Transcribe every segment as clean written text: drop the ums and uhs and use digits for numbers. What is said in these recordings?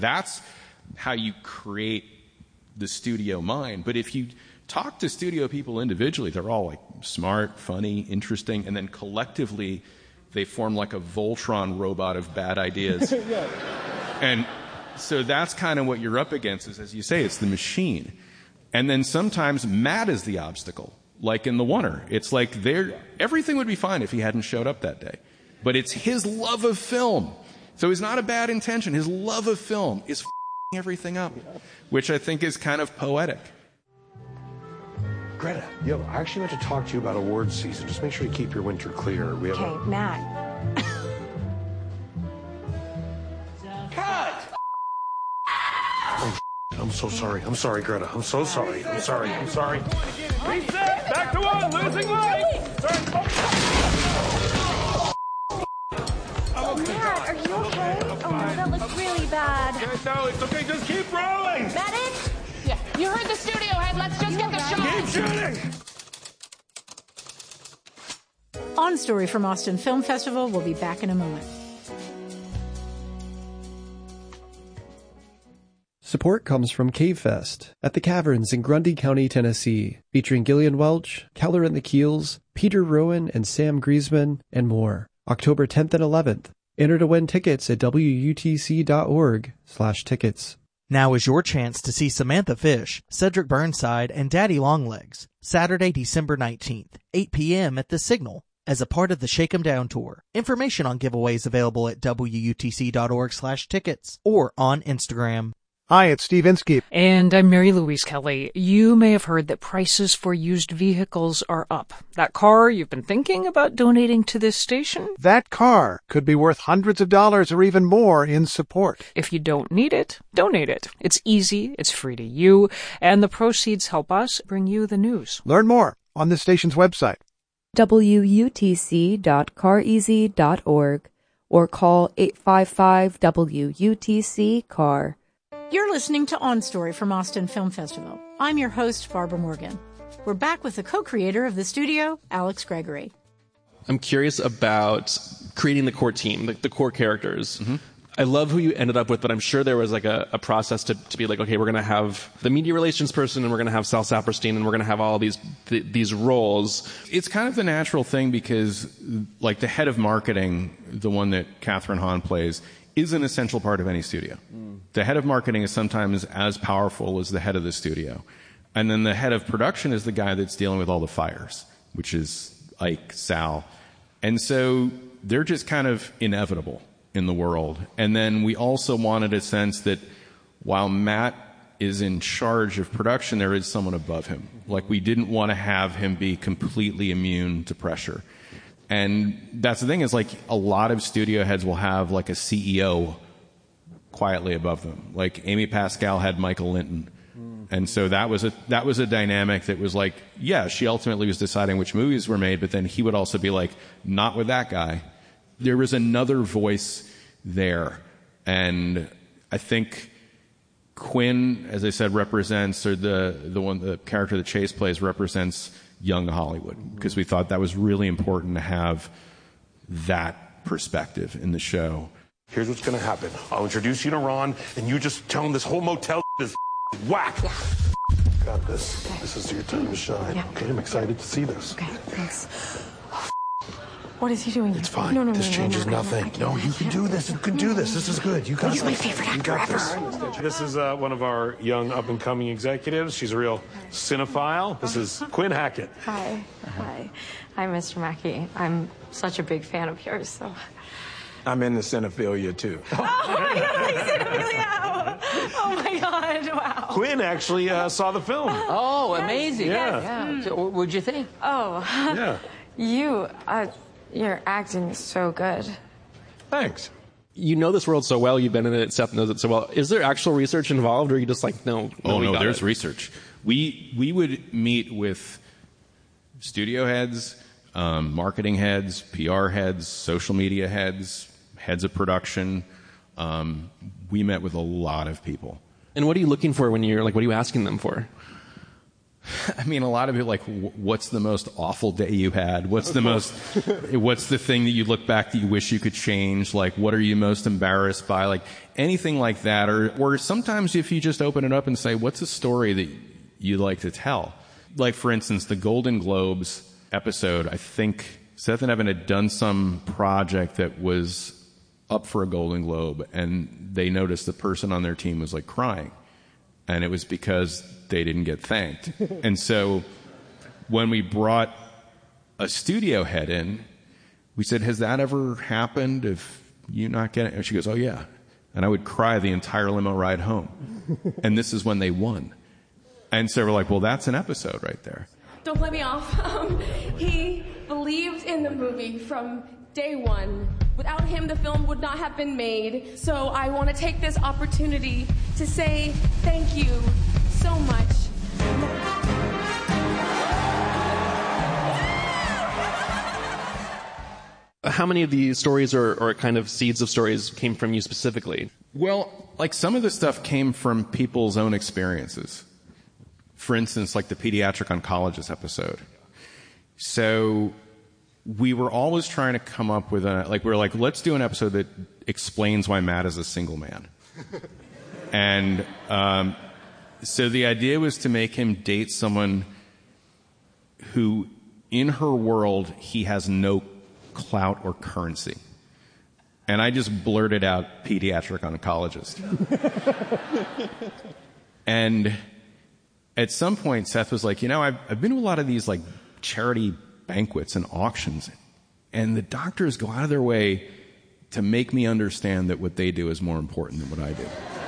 That's how you create the studio mind. But if you talk to studio people individually, they're all like smart, funny, interesting, and then collectively they form like a Voltron robot of bad ideas. Yeah. And so that's kind of what you're up against is, as you say, it's the machine. And then sometimes Matt is the obstacle, like in The Oner. It's like everything would be fine if he hadn't showed up that day. But it's his love of film. So he's not a bad intention. His love of film is f***ing everything up, which I think is kind of poetic. Greta, yo, I actually want to talk to you about awards season. Just make sure you keep your winter clear. Okay, Matt. Cut! I'm so sorry. I'm sorry, Greta. I'm so sorry. I'm sorry. I'm sorry. Reset! Back to one! Losing light! Matt, are you okay? Oh, that looks really bad. No, it's okay. Just keep rolling! Medic? Yeah, you heard the studio head. Let's just get the shot. Keep shooting! On Story from Austin Film Festival. We'll be back in a moment. Support comes from Cave Fest at the Caverns in Grundy County, Tennessee, featuring Gillian Welch, Keller and the Keels, Peter Rowan and Sam Griezmann, and more. October 10th and 11th. Enter to win tickets at wutc.org/tickets. Now is your chance to see Samantha Fish, Cedric Burnside, and Daddy Longlegs, Saturday, December 19th, 8 p.m. at The Signal, as a part of the Shake 'em Down Tour. Information on giveaways available at wutc.org/tickets or on Instagram. Hi, it's Steve Inskeep. And I'm Mary Louise Kelly. You may have heard that prices for used vehicles are up. That car you've been thinking about donating to this station? That car could be worth hundreds of dollars or even more in support. If you don't need it, donate it. It's easy, it's free to you, and the proceeds help us bring you the news. Learn more on the station's website. wutc.careasy.org or call 855-WUTC-CAR. You're listening to On Story from Austin Film Festival. I'm your host, Barbara Morgan. We're back with the co-creator of the studio, Alex Gregory. I'm curious about creating the core team, the core characters. Mm-hmm. I love who you ended up with, but I'm sure there was like a process to be like, okay, we're going to have the media relations person and we're going to have Sal Saperstein and we're going to have all these roles. It's kind of the natural thing because like the head of marketing, the one that Catherine Hahn plays, is an essential part of any studio. The head of marketing is sometimes as powerful as the head of the studio. And then the head of production is the guy that's dealing with all the fires, which is Ike, Sal. And so they're just kind of inevitable in the world. And then we also wanted a sense that while Matt is in charge of production, there is someone above him. Like we didn't want to have him be completely immune to pressure. And that's the thing is like a lot of studio heads will have like a CEO quietly above them. Like Amy Pascal had Michael Linton. And so that was a dynamic that was like, yeah, she ultimately was deciding which movies were made, but then he would also be like, not with that guy. There was another voice there. And I think Quinn, as I said, represents, or the character that Chase plays represents young Hollywood, because we thought that was really important to have that perspective in the show. Here's what's going to happen. I'll introduce you to Ron, and you just tell him this whole motel is whack. Yeah. Got this. Okay. This is your time to shine. Yeah. Okay, I'm excited to see this. Okay, thanks. What is he doing? It's fine. No, this changes nothing. No, you can do this. You can do this. This is good. You got this. He's my favorite actor ever. This is one of our young up-and-coming executives. She's a real cinephile. This is Quinn Hackett. Hi. Hi, Mr. Mackey. I'm such a big fan of yours, so... I'm in the cinephilia, too. Oh, my God, cinephilia! Oh, my God, wow. Quinn actually saw the film. Oh, amazing. Yeah. So, what'd you think? Oh. Yeah. Your acting is so good. Thanks. You know this world so well. You've been in it. Seth knows it so well. Is there actual research involved, or are you just like, no? No, there's research. We would meet with studio heads, marketing heads, PR heads, social media heads, heads of production. We met with a lot of people. And what are you looking for when you're like? What are you asking them for? I mean, a lot of it, like, what's the most awful day you had? What's the thing that you look back that you wish you could change? Like, what are you most embarrassed by? Like, anything like that. Or sometimes if you just open it up and say, what's a story that you like to tell? Like, for instance, the Golden Globes episode, I think Seth and Evan had done some project that was up for a Golden Globe, and they noticed the person on their team was, like, crying. And it was because they didn't get thanked. And so when we brought a studio head in, we said, has that ever happened if you not get it? And she goes, oh, yeah. And I would cry the entire limo ride home. And this is when they won. And so we're like, well, that's an episode right there. Don't play me off. He believed in the movie from day one. Without him, the film would not have been made. So I want to take this opportunity to say thank you so much. How many of these stories or kind of seeds of stories came from you specifically? Well, like, some of the stuff came from people's own experiences. For instance, like the pediatric oncologist episode. So we were always trying to come up with let's do an episode that explains why Matt is a single man. And so the idea was to make him date someone who, in her world, he has no clout or currency. And I just blurted out pediatric oncologist. And at some point, Seth was like, I've been to a lot of these, like, charity banquets and auctions, and the doctors go out of their way to make me understand that what they do is more important than what I do.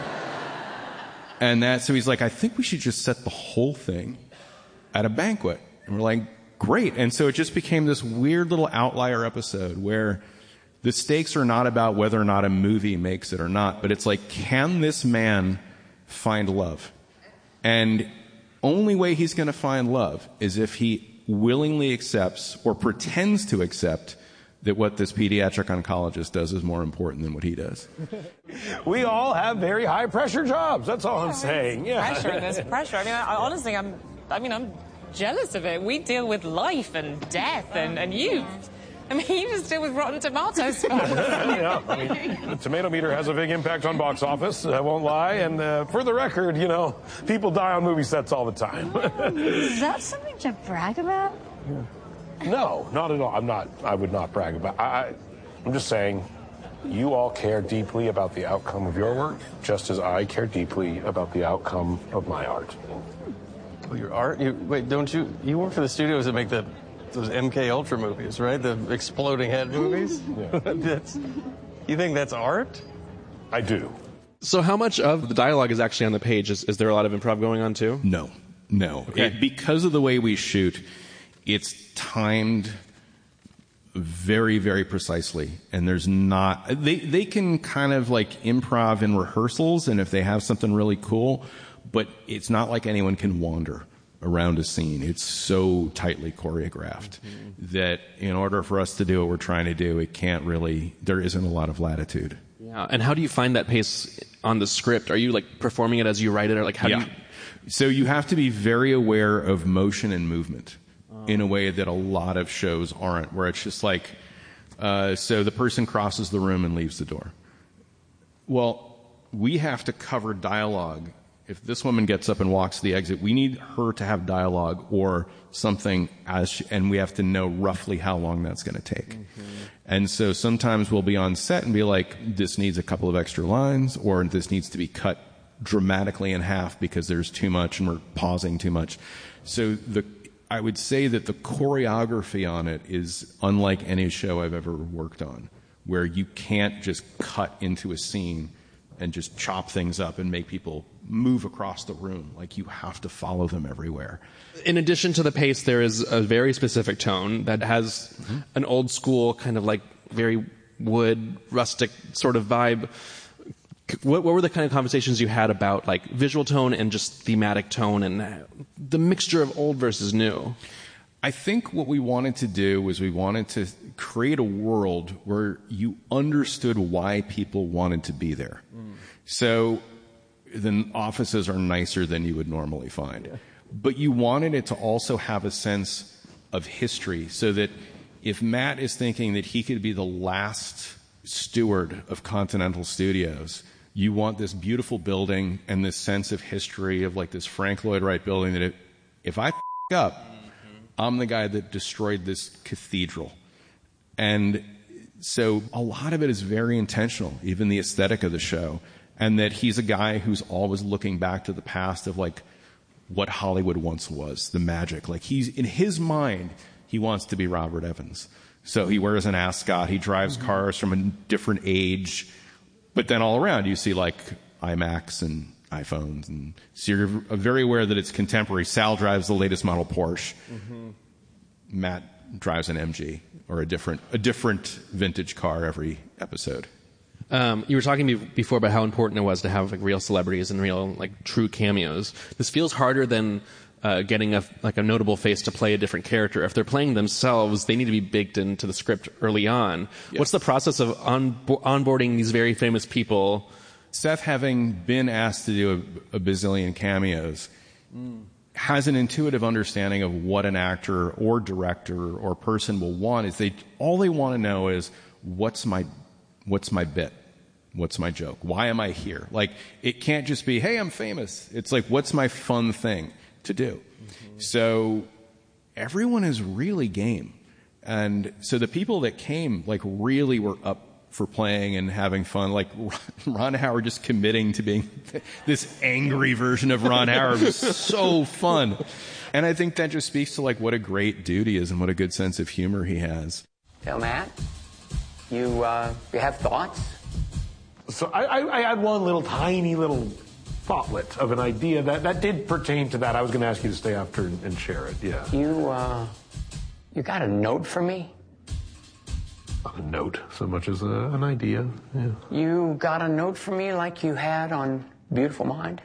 And so he's like, I think we should just set the whole thing at a banquet. And we're like, great. And so it just became this weird little outlier episode where the stakes are not about whether or not a movie makes it or not, but it's like, can this man find love? And only way he's going to find love is if he willingly accepts or pretends to accept that what this pediatric oncologist does is more important than what he does. We all have very high pressure jobs. That's all I'm saying. Yeah. Pressure. There's pressure. I mean, honestly, I'm jealous of it. We deal with life and death, and you just deal with Rotten Tomatoes. Yeah, the tomato meter has a big impact on box office, I won't lie. And for the record, people die on movie sets all the time. Is that something to brag about? No, not at all. I would not brag about it. I'm just saying, you all care deeply about the outcome of your work, just as I care deeply about the outcome of my art. Oh, your art? Don't you work for the studios that make those MK Ultra movies, right? The exploding head movies? Yeah. You think that's art? I do. So how much of the dialogue is actually on the page? Is there a lot of improv going on too? No. Okay. Because of the way we shoot, it's timed very, very precisely. And there's not... They can kind of like improv in rehearsals, and if they have something really cool, but it's not like anyone can wander around a scene. It's so tightly choreographed that in order for us to do what we're trying to do, there isn't a lot of latitude. Yeah. And how do you find that pace on the script? Are you like performing it as you write it, or like how do you... So you have to be very aware of motion and movement in a way that a lot of shows aren't, where it's just like, so the person crosses the room and leaves the door. Well, we have to cover dialogue. If this woman gets up and walks to the exit, we need her to have dialogue or something, and we have to know roughly how long that's going to take. Mm-hmm. And so sometimes we'll be on set and be like, this needs a couple of extra lines, or this needs to be cut dramatically in half because there's too much and we're pausing too much. So I would say that the choreography on it is unlike any show I've ever worked on, where you can't just cut into a scene and just chop things up and make people move across the room. Like, you have to follow them everywhere. In addition to the pace, there is a very specific tone that has an old school kind of like very wood, rustic sort of vibe. What were the kind of conversations you had about like visual tone and just thematic tone and the mixture of old versus new? I think what we wanted to do was we wanted to create a world where you understood why people wanted to be there. So the offices are nicer than you would normally find. Yeah. but you wanted it to also have a sense of history, so that if Matt is thinking that he could be the last steward of Continental Studios, you want this beautiful building and this sense of history of like this Frank Lloyd Wright building that if I up, I'm the guy that destroyed this cathedral. And so a lot of it is very intentional, even the aesthetic of the show, and that he's a guy who's always looking back to the past of like what Hollywood once was, the magic. Like he's, in his mind, he wants to be Robert Evans. So he wears an ascot, he drives cars from a different age, but then all around you see like iMacs and iPhones, and so you're very aware that it's contemporary. Sal drives the latest model Porsche. Matt drives an MG or a different vintage car every episode. You were talking before about how important it was to have like real celebrities and real like true cameos. This feels harder than getting a notable face to play a different character. If they're playing themselves, they need to be baked into the script early on. Yes. What's the process of onboarding these very famous people? Seth, having been asked to do a bazillion cameos, has an intuitive understanding of what an actor or director or person will want. All they want to know is what's my bit, what's my joke, why am I here? Like it can't just be, hey, I'm famous. It's like, what's my fun thing to do? So everyone is really game, and so the people that came like really were up for playing and having fun. Like Ron Howard just committing to being this angry version of Ron Howard was so fun. And I think that just speaks to like what a great dude he is and what a good sense of humor he has. So Matt, you have thoughts? So I had one tiny little thoughtlet of an idea that did pertain to that. I was going to ask you to stay after and share it. Yeah. You got a note for me? Not a note so much as an idea. Yeah. You got a note for me like you had on Beautiful Mind?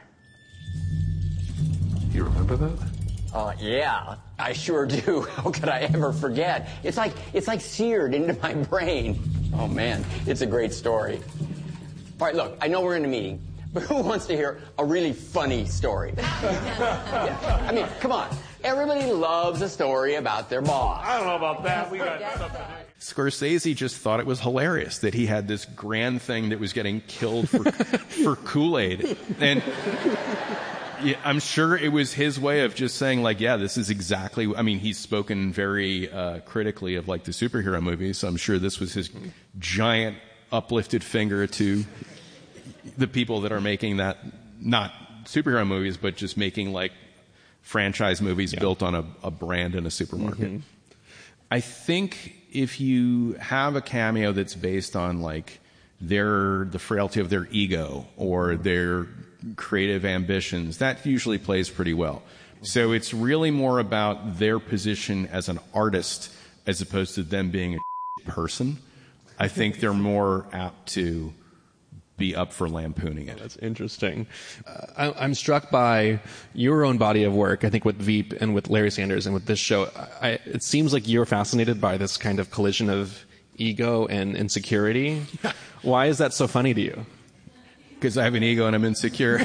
You remember that? Yeah, I sure do. How could I ever forget? It's like seared into my brain. Oh man, it's a great story. All right, look, I know we're in a meeting, but who wants to hear a really funny story? Yeah. I mean, come on. Everybody loves a story about their boss. I don't know about that. We got something. Scorsese just thought it was hilarious that he had this grand thing that was getting killed for Kool-Aid. And yeah, I'm sure it was his way of just saying, like, yeah, this is exactly... I mean, he's spoken very critically of, like, the superhero movies, so I'm sure this was his giant uplifted finger to the people that are making that, not superhero movies, but just making, like, franchise movies built on a brand in a supermarket. I think if you have a cameo that's based on like the frailty of their ego or their creative ambitions, that usually plays pretty well. So it's really more about their position as an artist as opposed to them being a person. I think they're more apt to be up for lampooning it. That's interesting. I'm struck by your own body of work, I think with Veep and with Larry Sanders and with this show. It seems like you're fascinated by this kind of collision of ego and insecurity. Why is that so funny to you? Because I have an ego and I'm insecure.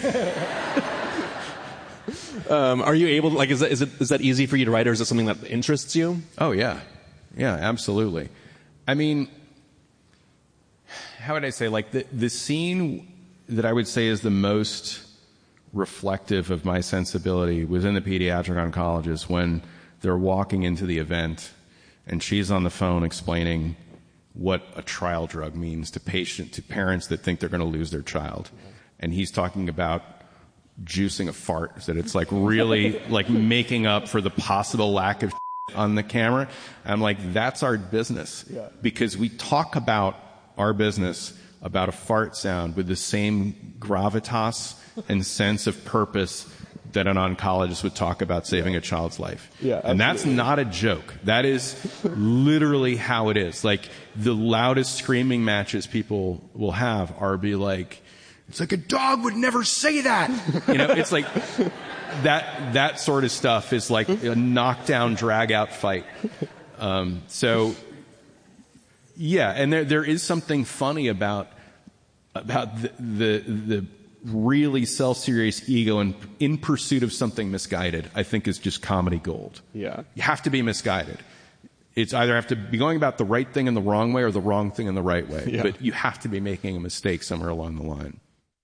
Are you able to, like, is that easy for you to write, or is it something that interests you? Oh, yeah. Yeah, absolutely. I mean, how would I say, like, the scene that I would say is the most reflective of my sensibility was in the pediatric oncologist when they're walking into the event and she's on the phone explaining what a trial drug means to parents that think they're going to lose their child. And he's talking about juicing a fart, that it's like really like making up for the possible lack of on the camera. I'm like, that's our business. Because we talk about our business about a fart sound with the same gravitas and sense of purpose that an oncologist would talk about saving a child's life. Yeah, and that's not a joke. That is literally how it is. Like, the loudest screaming matches people will have are be like, it's like a dog would never say that. You know, it's like that sort of stuff is like a knockdown, drag out fight. So yeah, and there is something funny about the really self-serious ego and in pursuit of something misguided, I think is just comedy gold. Yeah. You have to be misguided. It's either have to be going about the right thing in the wrong way or the wrong thing in the right way. Yeah. But you have to be making a mistake somewhere along the line.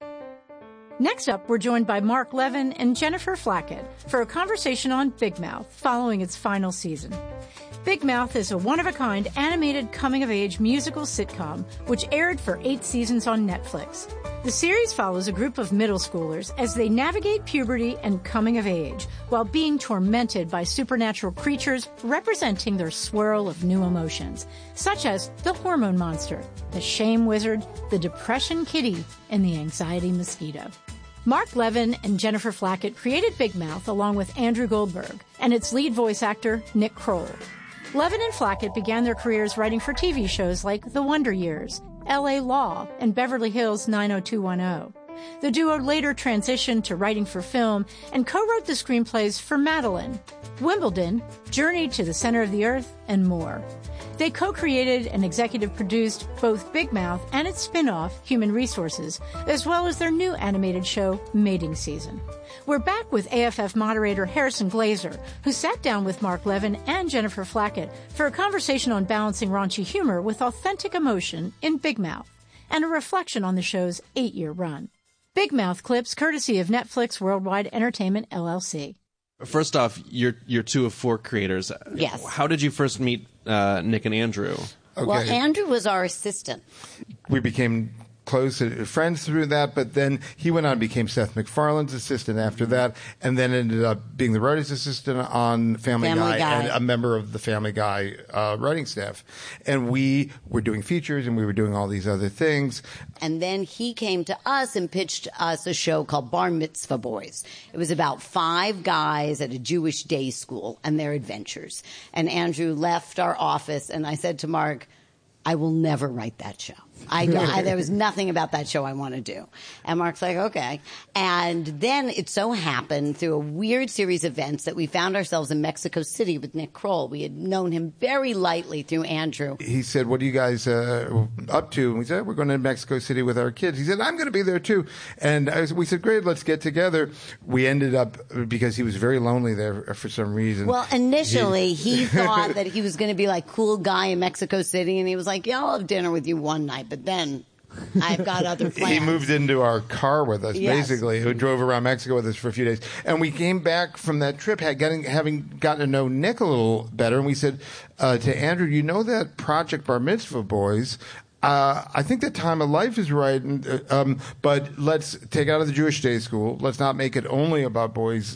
Next up, we're joined by Mark Levin and Jennifer Flackett for a conversation on Big Mouth following its final season. Big Mouth is a one-of-a-kind animated coming-of-age musical sitcom which aired for 8 seasons on Netflix. The series follows a group of middle schoolers as they navigate puberty and coming of age while being tormented by supernatural creatures representing their swirl of new emotions, such as the hormone monster, the shame wizard, the depression kitty, and the anxiety mosquito. Mark Levin and Jennifer Flackett created Big Mouth along with Andrew Goldberg and its lead voice actor, Nick Kroll. Levin and Flackett began their careers writing for TV shows like The Wonder Years, L.A. Law, and Beverly Hills 90210. The duo later transitioned to writing for film and co-wrote the screenplays for Madeline, Wimbledon, Journey to the Center of the Earth, and more. They co-created and executive produced both Big Mouth and its spin-off, Human Resources, as well as their new animated show, Mating Season. We're back with AFF moderator Harrison Glazer, who sat down with Mark Levin and Jennifer Flackett for a conversation on balancing raunchy humor with authentic emotion in Big Mouth, and a reflection on the show's 8-year run. Big Mouth clips courtesy of Netflix Worldwide Entertainment, LLC. First off, you're 2 of 4 creators. Yes. How did you first meet Nick and Andrew? Okay. Well, Andrew was our assistant. We became close friends through that, but then he went on and became Seth MacFarlane's assistant after that, and then ended up being the writer's assistant on Family Guy and a member of the Family Guy writing staff. And we were doing features, and we were doing all these other things. And then he came to us and pitched us a show called Bar Mitzvah Boys. It was about 5 guys at a Jewish day school and their adventures. And Andrew left our office, and I said to Mark, I will never write that show. There was nothing about that show I want to do. And Mark's like, okay. And then it so happened through a weird series of events that we found ourselves in Mexico City with Nick Kroll. We had known him very lightly through Andrew. He said, what are you guys up to? And we said, we're going to Mexico City with our kids. He said, I'm going to be there too. And we said, great, let's get together. We ended up, because he was very lonely there for some reason. Well, initially he thought that he was going to be like cool guy in Mexico City. And he was like, yeah, I'll have dinner with you one night. But then I've got other plans. He moved into our car with us, basically, who drove around Mexico with us for a few days. And we came back from that trip having gotten to know Nick a little better. And we said to Andrew, you know that Project Bar Mitzvah Boys? I think the time of life is right, but let's take it out of the Jewish day school. Let's not make it only about boys,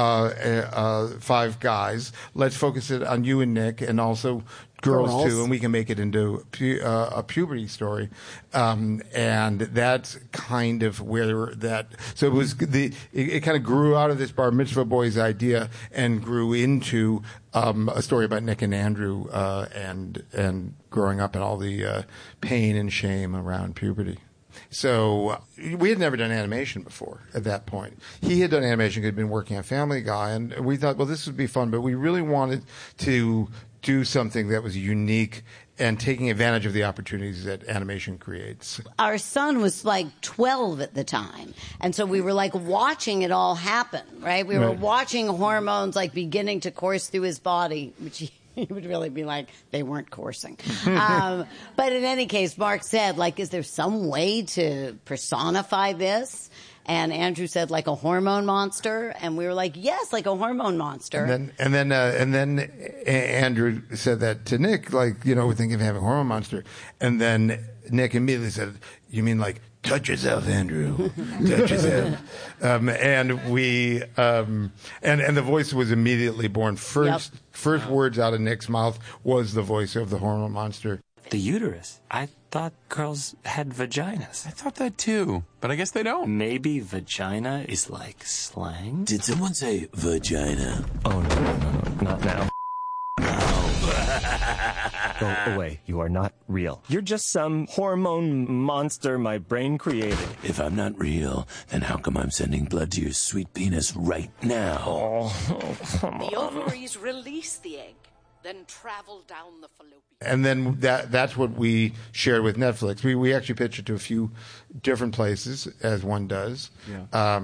5 guys. Let's focus it on you and Nick, and also girls too, and we can make it into a puberty story. And that's kind of where that, so it was it kind of grew out of this Bar Mitzvah Boys idea and grew into a story about Nick and Andrew and growing up and all the pain and shame around puberty. So we had never done animation before at that point. He had done animation, had been working on Family Guy, and we thought, well, this would be fun, but we really wanted to do something that was unique and taking advantage of the opportunities that animation creates. Our son was like 12 at the time. And so we were like watching it all happen, right? We were watching hormones like beginning to course through his body, which he would really be like, they weren't coursing. But in any case, Mark said, like, is there some way to personify this? And Andrew said, like a hormone monster, and we were like, yes, like a hormone monster. And then Andrew said that to Nick, like, you know, we're thinking of having a hormone monster. And then Nick immediately said, you mean like, touch yourself, Andrew. Touch yourself. And we, and the voice was immediately born. First words out of Nick's mouth was the voice of the hormone monster. The uterus. I thought girls had vaginas. I thought that too, but I guess they don't. Maybe vagina is like slang? Did someone say vagina? Oh, no, not now. Go away. You are not real. You're just some hormone monster my brain created. If I'm not real, then how come I'm sending blood to your sweet penis right now? Oh, come on. The ovaries release the egg. then travel down the fallopian. And then that's what we shared with Netflix. We actually pitched it to a few different places, as one does. Yeah.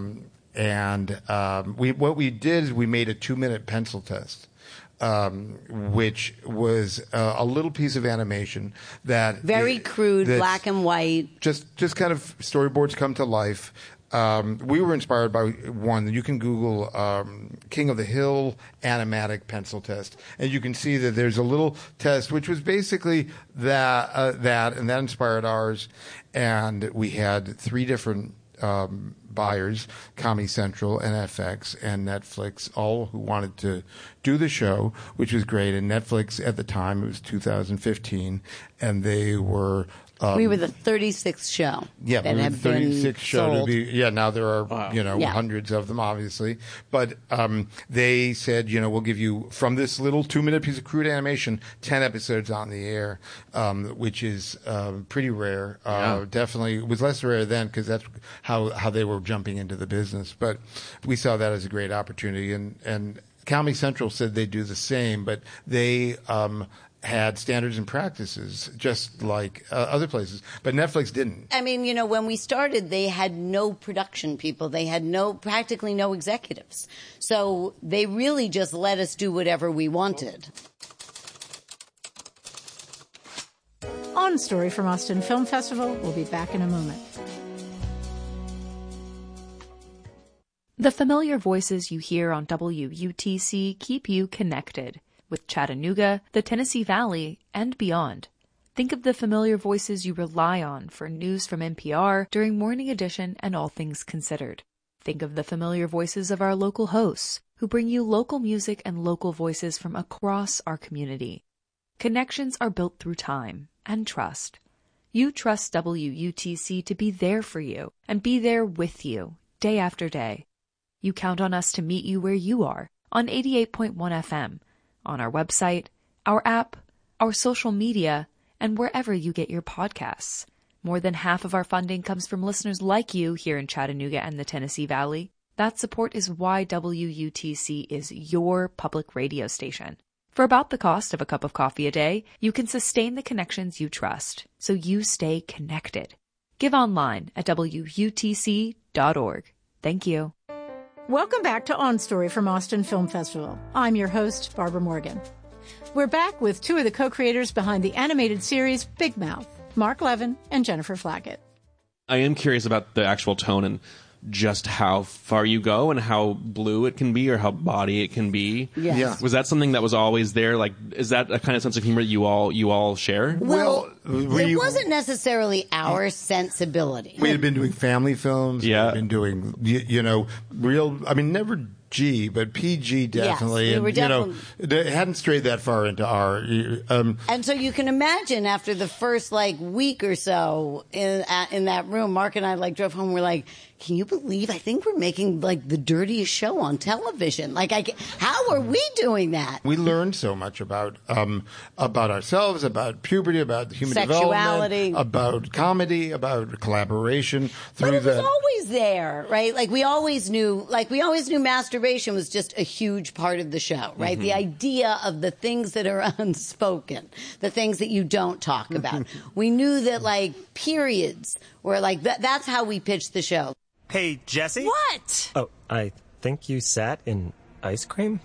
What we did is we made a 2-minute pencil test, which was a little piece of animation that very crude, black and white. Just kind of storyboards come to life. We were inspired by one. You can Google King of the Hill animatic pencil test, and you can see that there's a little test which was basically that, and that inspired ours. And we had 3 different buyers, Comedy Central and FX and Netflix, all who wanted to do the show, which was great. And Netflix at the time, it was 2015, and they were... we were the 36th show. Yeah, that had 36th show sold. to be. Yeah, now there are hundreds of them, obviously. But they said, we'll give you from this little 2-minute piece of crude animation 10 episodes on the air, which is pretty rare. Definitely, it was less rare then because that's how they were jumping into the business. But we saw that as a great opportunity, and Comedy Central said they'd do the same, but they had standards and practices just like other places, but Netflix didn't. I mean, when we started, they had no production people. They had practically no executives. So they really just let us do whatever we wanted. On Story from Austin Film Festival, we'll be back in a moment. The familiar voices you hear on WUTC keep you connected with Chattanooga, the Tennessee Valley, and beyond. Think of the familiar voices you rely on for news from NPR during Morning Edition and All Things Considered. Think of the familiar voices of our local hosts who bring you local music and local voices from across our community. Connections are built through time and trust. You trust WUTC to be there for you and be there with you day after day. You count on us to meet you where you are on 88.1 FM, on our website, our app, our social media, and wherever you get your podcasts. More than half of our funding comes from listeners like you here in Chattanooga and the Tennessee Valley. That support is why WUTC is your public radio station. For about the cost of a cup of coffee a day, you can sustain the connections you trust, so you stay connected. Give online at WUTC.org. Thank you. Welcome back to On Story from Austin Film Festival. I'm your host, Barbara Morgan. We're back with 2 of the co-creators behind the animated series Big Mouth, Mark Levin and Jennifer Flackett. I am curious about the actual tone and just how far you go and how blue it can be or how bawdy it can be. Yes. Yeah. Was that something that was always there? Like, is that a kind of sense of humor you all share? Well, it wasn't necessarily our sensibility. We had been doing family films. Yeah. We had been doing, real, never G, but PG definitely. Yes, we were definitely. It hadn't strayed that far into R. And so you can imagine after the first week or so in that room, Mark and I drove home. We're like, can you believe? I think we're making the dirtiest show on television. How are we doing that? We learned so much about ourselves, about puberty, about human sexuality, development, about comedy, about collaboration. But it was always there, right? We always knew masturbation was just a huge part of the show, right? Mm-hmm. The idea of the things that are unspoken, the things that you don't talk about. We knew that periods were that's how we pitched the show. Hey, Jesse? What? Oh, I think you sat in ice cream?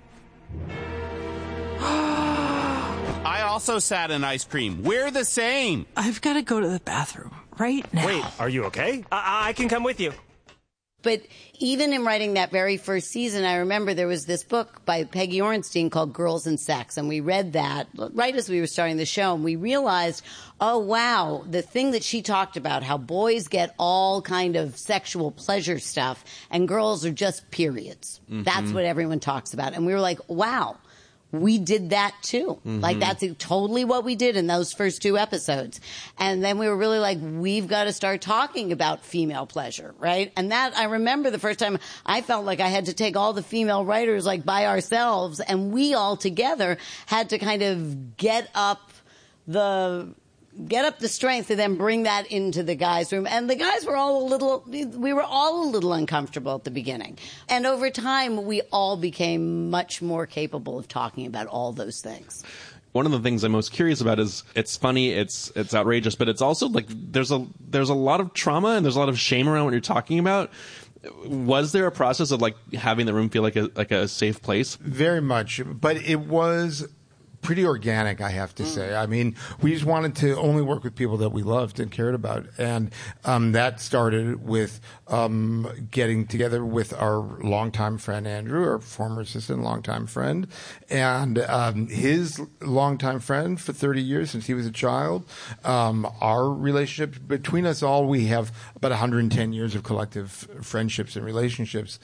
I also sat in ice cream. We're the same. I've got to go to the bathroom right now. Wait, are you okay? I can come with you. But even in writing that very first season, I remember there was this book by Peggy Orenstein called Girls and Sex, and we read that right as we were starting the show, and we realized, oh, wow, the thing that she talked about, how boys get all kind of sexual pleasure stuff, and girls are just periods. Mm-hmm. That's what everyone talks about. And we were like, wow. We did that too. Mm-hmm. That's totally what we did in those first 2 episodes. And then we were really we've got to start talking about female pleasure, right? And that, I remember the first time I felt like I had to take all the female writers by ourselves, and we all together had to kind of get up the get up the strength to then bring that into the guys' room. And the guys were we were all a little uncomfortable at the beginning. And over time, we all became much more capable of talking about all those things. One of the things I'm most curious about is it's funny, it's outrageous, but it's also like there's a lot of trauma and there's a lot of shame around what you're talking about. Was there a process of like having the room feel like a safe place? Very much, but it was pretty organic, I have to say. I mean, we just wanted to only work with people that we loved and cared about. And that started with getting together with our longtime friend, Andrew, our former assistant, longtime friend, and his longtime friend for 30 years since he was a child. Our relationship between us all, we have about 110 years of collective friendships and relationships.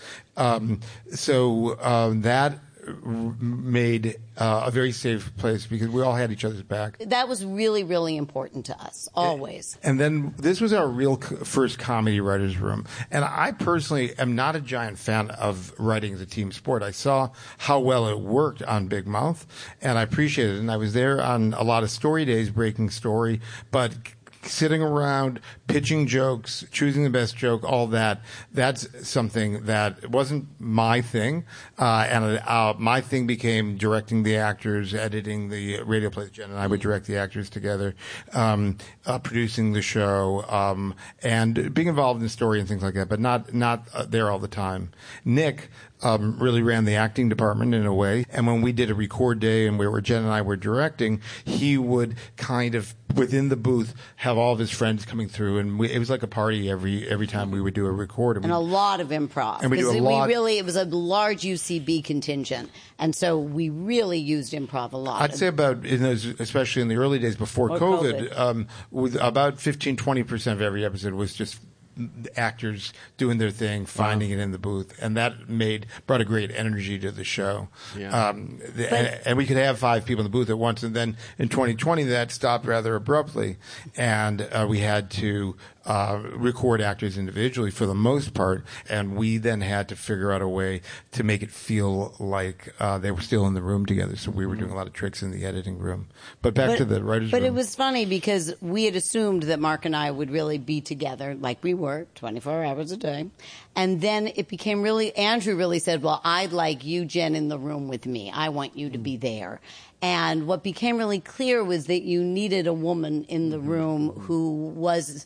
So that made a very safe place because we all had each other's back. That was really, really important to us, always. And then this was our real first comedy writer's room. And I personally am not a giant fan of writing as a team sport. I saw how well it worked on Big Mouth, and I appreciated it. And I was there on a lot of story days, breaking story, but sitting around, pitching jokes, choosing the best joke, all that's something that wasn't my thing. And my thing became directing the actors, editing the radio plays. Jen and I would direct the actors together, producing the show, and being involved in the story and things like that, but not there all the time. Nick really ran the acting department in a way. And when we did a record day and where Jen and I were directing, he would kind of, within the booth, have all of his friends coming through. And it was like a party every time we would do a record. And a lot of improv. And we do a lot. It was a large UCB contingent. And so we really used improv a lot. I'd say especially in the early days before COVID, with about 15-20% of every episode was just actors doing their thing, finding it in the booth, and that brought a great energy to the show. Yeah. And we could have 5 people in the booth at once, and then in 2020 that stopped rather abruptly, and we had to record actors individually for the most part, and we then had to figure out a way to make it feel like they were still in the room together. So we were doing a lot of tricks in the editing room. But back to the writer's room. But it was funny because we had assumed that Mark and I would really be together like we were 24 hours a day. And then it became Andrew really said, well, I'd like you, Jen, in the room with me. I want you to be there. And what became really clear was that you needed a woman in the room who was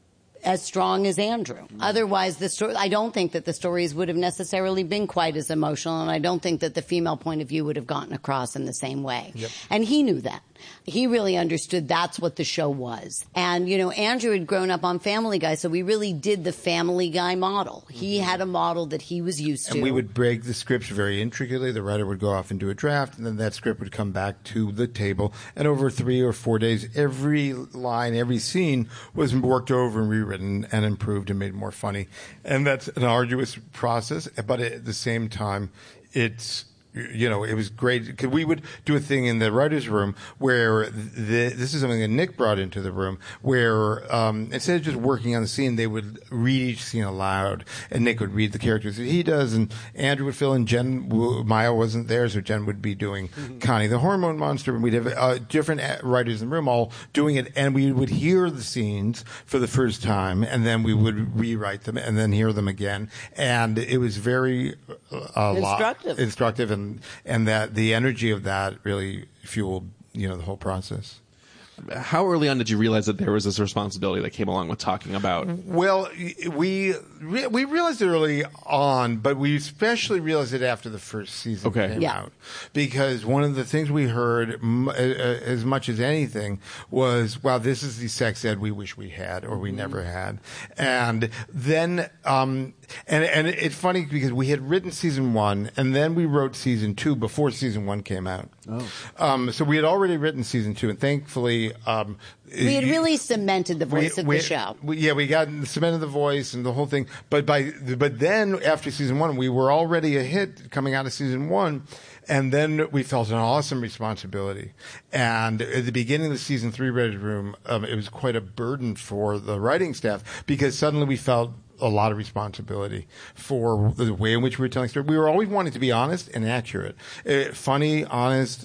as strong as Andrew. Otherwise, I don't think that the stories would have necessarily been quite as emotional, and I don't think that the female point of view would have gotten across in the same way. Yep. And he knew that. He really understood that's what the show was. And, Andrew had grown up on Family Guy, so we really did the Family Guy model. He had a model that he was used to. And we would break the scripts very intricately. The writer would go off and do a draft, and then that script would come back to the table. And over 3 or 4 days, every line, every scene was worked over and rewritten and improved and made more funny. And that's an arduous process, but at the same time, it was great because we would do a thing in the writer's room where this is something that Nick brought into the room where instead of just working on the scene, they would read each scene aloud, and Nick would read the characters that he does, and Andrew would fill in. Maya wasn't there, so Jen would be doing Connie the Hormone Monster, and we'd have different writers in the room all doing it, and we would hear the scenes for the first time, and then we would rewrite them and then hear them again, and it was very instructive. And that the energy of that really fueled, the whole process. How early on did you realize that there was this responsibility that came along with talking about? Well, we realized it early on, but we especially realized it after the first season came out. Because one of the things we heard as much as anything was, wow, this is the sex ed we wish we had or we never had. And then, and it's funny because we had written season 1 and then we wrote season 2 before season 1 came out. So we had already written season 2, and thankfully, we had really cemented the voice of the show. We got cemented the voice and the whole thing. But then after season 1, we were already a hit coming out of season 1. And then we felt an awesome responsibility. And at the beginning of the season 3 writer's room, it was quite a burden for the writing staff because suddenly we felt a lot of responsibility for the way in which we were telling stories. We were always wanting to be honest and accurate, funny, honest,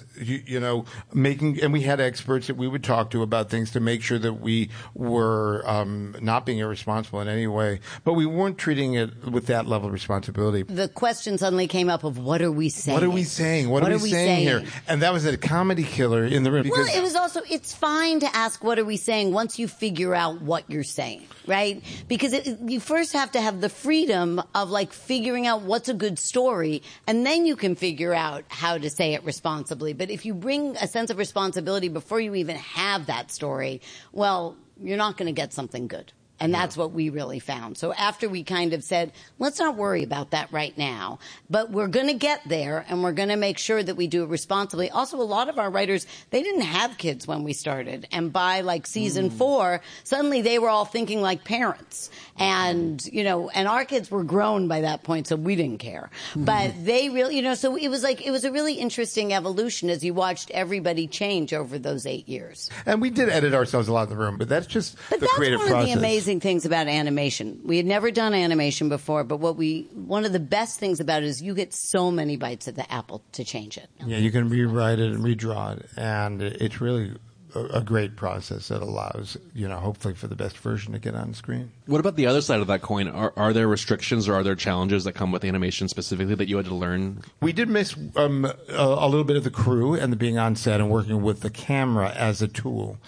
and we had experts that we would talk to about things to make sure that we were not being irresponsible in any way, but we weren't treating it with that level of responsibility. The question suddenly came up of what are we saying? What are we saying? What are we saying here? And that was a comedy killer in the room. Well, it was also, it's fine to ask what are we saying once you figure out what you're saying, right? Because you first have to have the freedom of like figuring out what's a good story, and then you can figure out how to say it responsibly. But if you bring a sense of responsibility before you even have that story, well, you're not going to get something good. And that's what we really found. So after we kind of said, let's not worry about that right now, but we're going to get there and we're going to make sure that we do it responsibly. Also, a lot of our writers, they didn't have kids when we started. And by like season 4, suddenly they were all thinking like parents. And, and our kids were grown by that point, so we didn't care. But they really, so it was a really interesting evolution as you watched everybody change over those 8 years. And we did edit ourselves a lot in the room, but that's just the creative process. One of the amazing things about animation. We had never done animation before, but one of the best things about it is you get so many bites at the apple to change it. Yeah, you can rewrite it and redraw it, and it's really a great process that allows, hopefully for the best version to get on screen. What about the other side of that coin? Are there restrictions or are there challenges that come with animation specifically that you had to learn? We did miss a little bit of the crew and the being on set and working with the camera as a tool.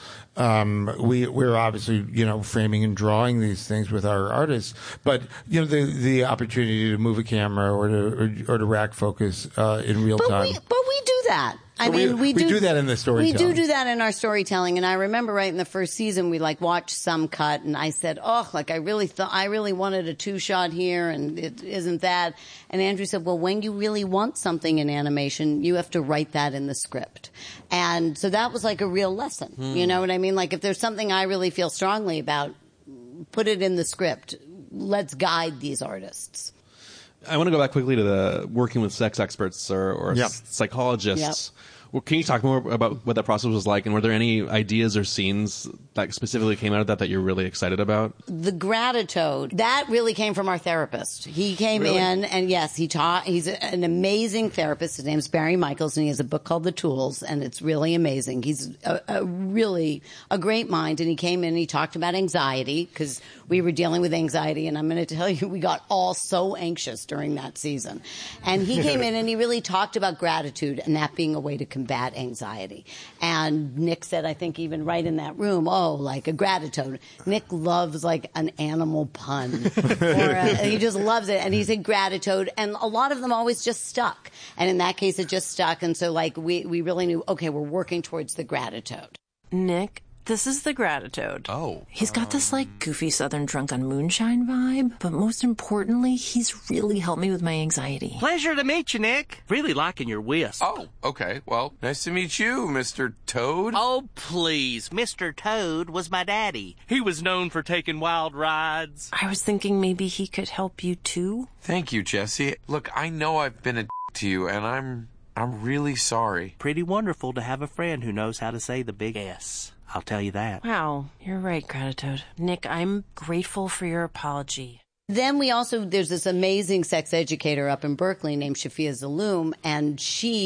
We're obviously, framing and drawing these things with our artists, but the opportunity to move a camera or to rack focus in real time. But we do that. We do that in the storytelling. We do that in our storytelling, and I remember right in the first season we watched some cut, and I said, I really wanted a 2-shot here, and it isn't that. And Andrew said, well, when you really want something in animation, you have to write that in the script. And so that was like a real lesson. You know what I mean? Like if there's something I really feel strongly about, put it in the script. Let's guide these artists. I want to go back quickly to the working with sex experts or psychologists. Well, can you talk more about what that process was like, and were there any ideas or scenes that specifically came out of that you're really excited about? The gratitude, that really came from our therapist. He came in, and yes, he taught. He's an amazing therapist. His name's Barry Michaels, and he has a book called The Tools, and it's really amazing. He's really a great mind, and he came in and he talked about anxiety, because we were dealing with anxiety, and I'm going to tell you, we got all so anxious during that season. And he came in and he really talked about gratitude and that being a way to combat anxiety. And Nick said, I think even right in that room, like a gratitude. Nick loves like an animal pun. He just loves it. And he said gratitude. And a lot of them always just stuck. And in that case, it just stuck. And so we really knew, okay, we're working towards the gratitude. Nick, this is the gratitude. Oh. He's got this goofy Southern drunk on moonshine vibe, but most importantly, he's really helped me with my anxiety. Pleasure to meet you, Nick. Really liking your wisp. Oh, okay. Well, nice to meet you, Mr. Toad. Oh, please. Mr. Toad was my daddy. He was known for taking wild rides. I was thinking maybe he could help you too. Thank you, Jesse. Look, I know I've been a to you, and I'm really sorry. Pretty wonderful to have a friend who knows how to say the big S. I'll tell you that. Wow, you're right, gratitude. Nick, I'm grateful for your apology. Then there's this amazing sex educator up in Berkeley named Shafia Zaloom, and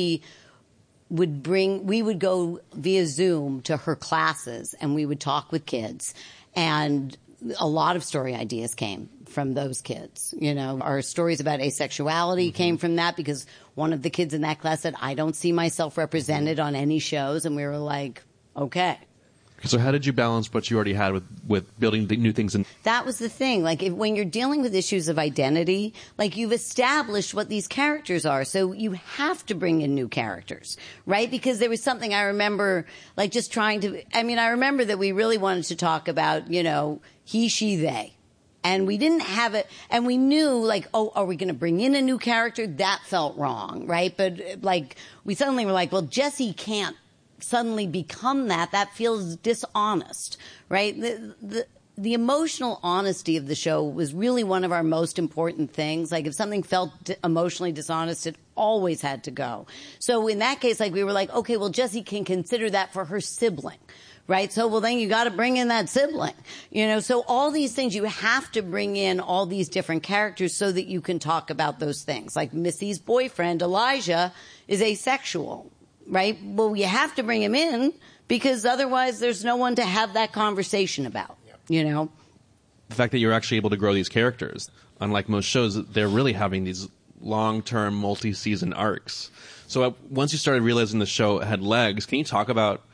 we would go via Zoom to her classes, and we would talk with kids, and a lot of story ideas came from those kids. Our stories about asexuality came from that, because one of the kids in that class said, I don't see myself represented on any shows, and we were like, okay. So how did you balance what you already had with building the new things? That was the thing. When you're dealing with issues of identity, you've established what these characters are. So you have to bring in new characters, right? Because there was something I remember, I remember that we really wanted to talk about, he, she, they. And we didn't have it, and we knew, are we going to bring in a new character? That felt wrong, right? But, we suddenly were like, well, Jesse can't suddenly become that. That feels dishonest, right? The emotional honesty of the show was really one of our most important things. If something felt emotionally dishonest, it always had to go. So in that case, we were like, okay, well, Jessie can consider that for her sibling, right? So, well, then you got to bring in that sibling, so all these things, you have to bring in all these different characters so that you can talk about those things. Like Missy's boyfriend, Elijah, is asexual, right? Well, you have to bring him in because otherwise there's no one to have that conversation about, The fact that you're actually able to grow these characters, unlike most shows, they're really having these long-term, multi-season arcs. So once you started realizing the show had legs, can you talk about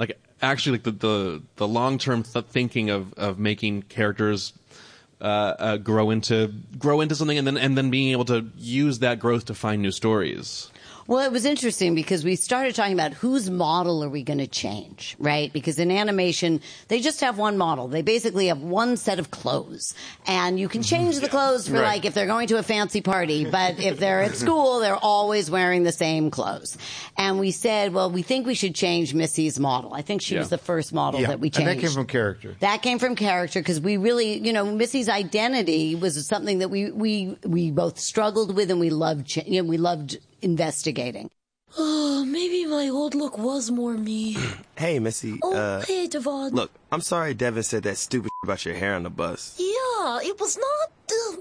the long-term thinking of making characters grow into something, and then being able to use that growth to find new stories? Well, it was interesting because we started talking about whose model are we going to change, right? Because in animation, they just have one model. They basically have one set of clothes. And you can change the clothes for if they're going to a fancy party, but if they're at school, they're always wearing the same clothes. And we said, well, we think we should change Missy's model. I think she was the first model that we changed. And that came from character. That came from character because we really, Missy's identity was something that we both struggled with and we loved, we loved investigating. Oh, maybe my old look was more me. Hey, Missy. Hey, Devon. Look, I'm sorry Devin said that stupid about your hair on the bus. Yeah, it was not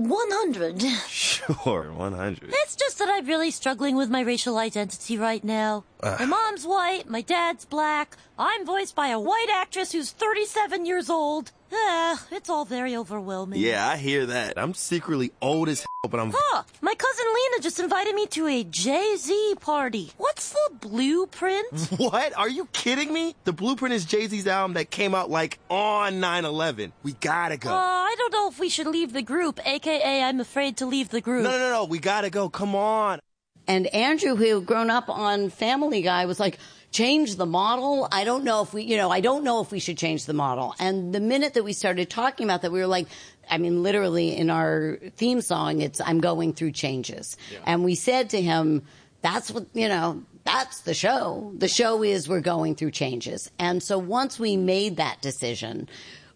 100. Sure, 100. It's just that I'm really struggling with my racial identity right now. My mom's white, my dad's black. I'm voiced by a white actress who's 37 years old. It's all very overwhelming. Yeah, I hear that. I'm secretly old as hell, but I'm... My cousin Lena just invited me to a Jay-Z party. What's the Blueprint? What? Are you kidding me? The Blueprint is Jay-Z's album that came out, on 9/11. We gotta go. I don't know if we should leave the group, a.k.a. I'm afraid to leave the group. No. We gotta go. Come on. And Andrew, who had grown up on Family Guy, was like, change the model? I don't know if we should change the model. And the minute that we started talking about that, we were like, literally in our theme song, it's I'm going through changes. Yeah. And we said to him, that's what, that's the show. The show is we're going through changes. And so once we made that decision,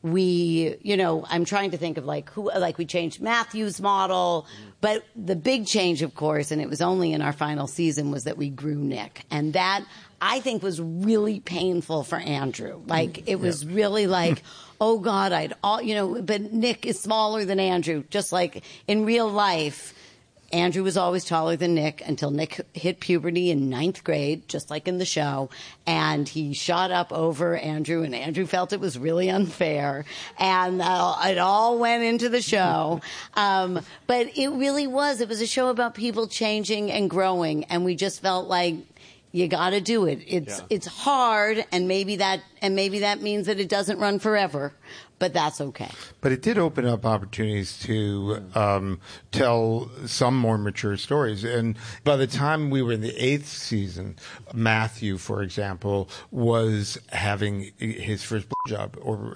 we, I'm trying to think of we changed Matthew's model, but the big change, of course, and it was only in our final season, was that we grew Nick. And that, I think, was really painful for Andrew. It was really oh God, but Nick is smaller than Andrew. Just like in real life, Andrew was always taller than Nick until Nick hit puberty in 9th grade, just like in the show. And he shot up over Andrew, and Andrew felt it was really unfair. And it all went into the show. But it really was. It was a show about people changing and growing. And we just felt like, you got to do it. It's hard, and maybe that means that it doesn't run forever, but that's okay. But it did open up opportunities to tell some more mature stories. And by the time we were in the 8th season, Matthew, for example, was having his first job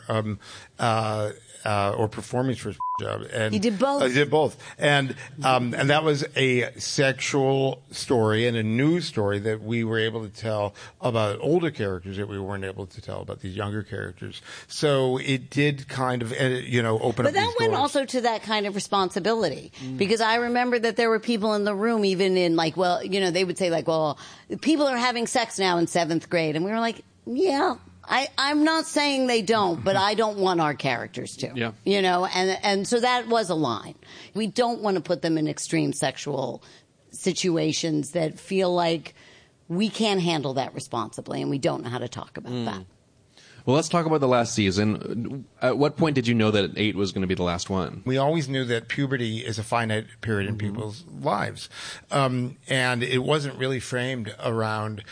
or performing his first job. And he did both. He did both. And that was a sexual story and a new story that we were able to tell about older characters that we weren't able to tell about these younger characters. So it did kind of, open up these doors. But that went also to that kind of responsibility. Because I remember that there were people in the room, even in they would say people are having sex now in 7th grade. And we were like, yeah. I'm not saying they don't, but I don't want our characters to. Yeah. And so that was a line. We don't want to put them in extreme sexual situations that feel like we can't handle that responsibly, and we don't know how to talk about that. Well, let's talk about the last season. At what point did you know that 8 was going to be the last one? We always knew that puberty is a finite period in people's lives. And it wasn't really framed around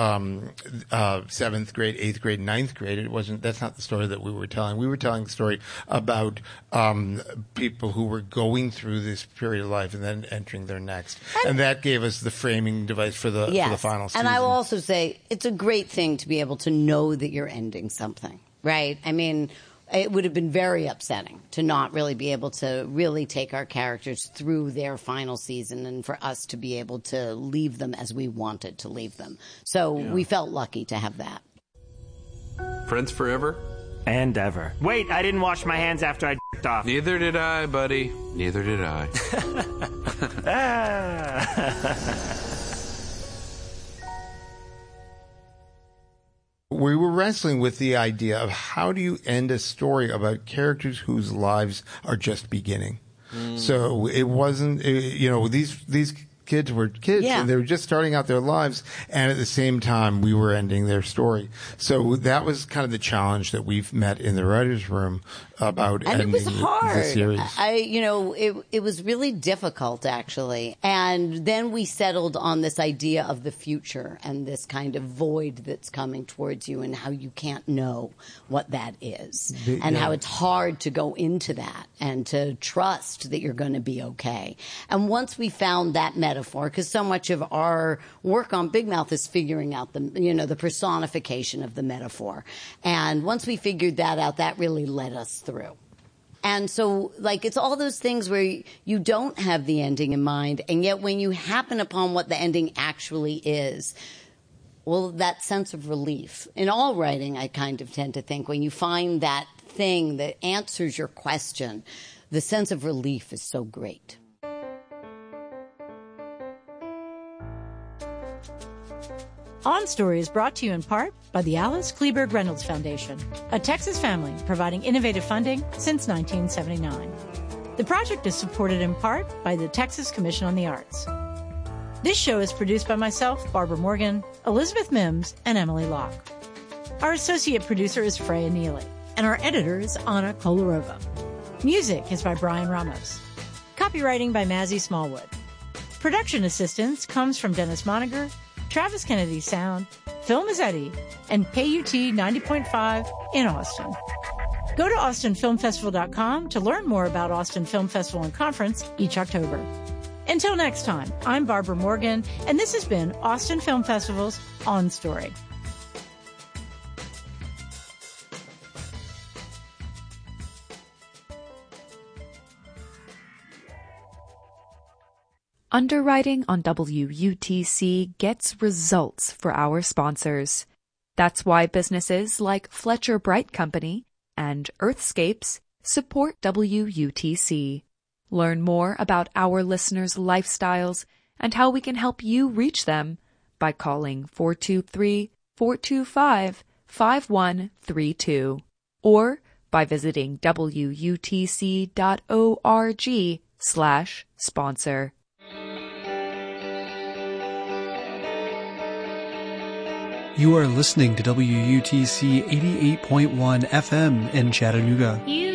7th grade, 8th grade, 9th grade. That's not the story that we were telling. We were telling the story about people who were going through this period of life and then entering their next. And that gave us the framing device for the final season. And I will also say it's a great thing to be able to know that you're ending something, right? It would have been very upsetting to not really be able to really take our characters through their final season and for us to be able to leave them as we wanted to leave them. So we felt lucky to have that. Friends forever? And ever. Wait, I didn't wash my hands after I d***ed off. Neither did I, buddy. Neither did I. we were wrestling with the idea of how do you end a story about characters whose lives are just beginning. So it wasn't, these kids were kids and they were just starting out their lives, and at the same time we were ending their story. So that was kind of the challenge that we've met in the writers' room about and ending it was hard. the series. It was really difficult, actually. And then we settled on this idea of the future and this kind of void that's coming towards you and how you can't know what that is. And how it's hard to go into that and to trust that you're going to be okay. And once we found that metaphor, because so much of our work on Big Mouth is figuring out the personification of the metaphor. And once we figured that out, that really led us through. And so, it's all those things where you don't have the ending in mind, and yet when you happen upon what the ending actually is, well, that sense of relief. In all writing, I kind of tend to think when you find that thing that answers your question, the sense of relief is so great. On Story is brought to you in part by the Alice Kleberg Reynolds Foundation, a Texas family providing innovative funding since 1979. The project is supported in part by the Texas Commission on the Arts. This show is produced by myself, Barbara Morgan, Elizabeth Mims, and Emily Locke. Our associate producer is Freya Neely, and our editor is Anna Kolarova. Music is by Brian Ramos. Copywriting by Mazzy Smallwood. Production assistance comes from Dennis Moniger, Travis Kennedy Sound, Phil Mazzetti, and KUT 90.5 in Austin. Go to austinfilmfestival.com to learn more about Austin Film Festival and Conference each October. Until next time, I'm Barbara Morgan, and this has been Austin Film Festival's On Story. Underwriting on WUTC gets results for our sponsors. That's why businesses like Fletcher Bright Company and Earthscapes support WUTC. Learn more about our listeners' lifestyles and how we can help you reach them by calling 423-425-5132 or by visiting WUTC.org/sponsor. You are listening to WUTC 88.1 FM in Chattanooga.